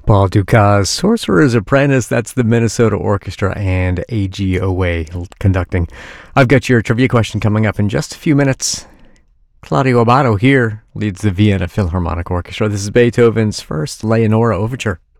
Paul Dukas, Sorcerer's Apprentice. That's the Minnesota Orchestra and AGOA conducting. I've got your trivia question coming up in just a few minutes. Claudio Abbado here leads the Vienna Philharmonic Orchestra. This is Beethoven's first Leonora Overture.